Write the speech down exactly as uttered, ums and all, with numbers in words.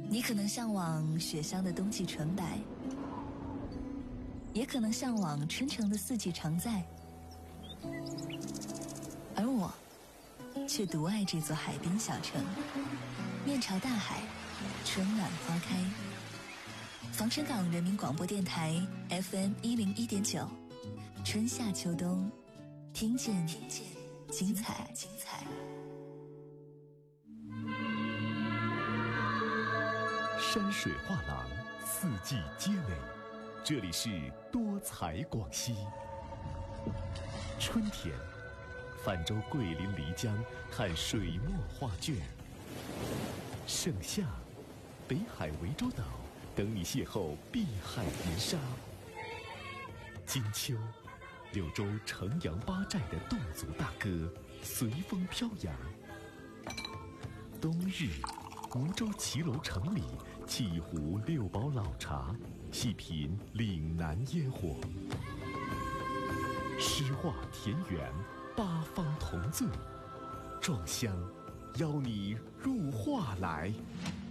你可能向往雪乡的冬季纯白，也可能向往春城的四季常在，而我却独爱这座海滨小城，面朝大海，春暖花开。防城港人民广播电台 F M 一零一点九，春夏秋冬，听见听见精彩精彩。 山水画廊，四季皆美，这里是多彩广西。春天，泛舟桂林漓江，看水墨画卷；盛夏，北海涠洲岛，等你邂逅碧海云沙；金秋，柳州城阳八寨的侗族大歌随风飘扬；冬日，梧州骑楼城里沏一壶六堡老茶，细品岭南烟火。诗画田园，八方同醉，壮乡邀你入画来。